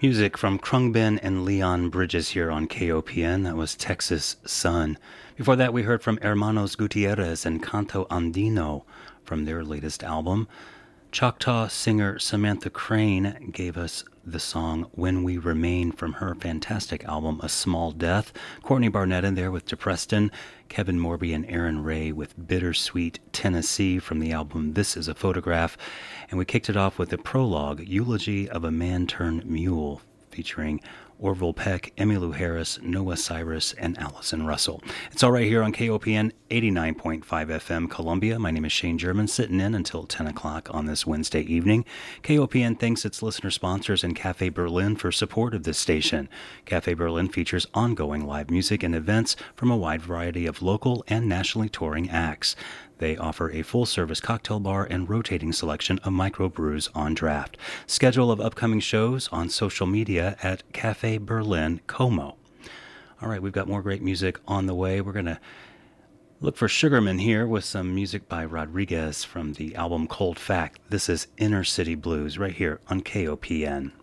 Music from Krungbin and Leon Bridges here on KOPN. That was Texas Sun. Before that, we heard from Hermanos Gutierrez and Canto Andino from their latest album. Choctaw singer Samantha Crane gave us the song When We Remain from her fantastic album A Small Death. Courtney Barnett in there with Depreston. Kevin Morby and Aaron Ray with Bittersweet Tennessee from the album This Is a Photograph. And we kicked it off with the prologue, Eulogy of a Man-Turned-Mule, featuring Orville Peck, Emmylou Harris, Noah Cyrus, and Allison Russell. It's all right here on KOPN 89.5 FM Columbia. My name is Shane German, sitting in until 10 o'clock on this Wednesday evening. KOPN thanks its listener sponsors and Cafe Berlin for support of this station. Cafe Berlin features ongoing live music and events from a wide variety of local and nationally touring acts. They offer a full-service cocktail bar and rotating selection of microbrews on draft. Schedule of upcoming shows on social media at Cafe Berlin Como. All right, we've got more great music on the way. We're going to look for Sugarman here with some music by Rodriguez from the album Cold Fact. This is Inner City Blues right here on KOPN.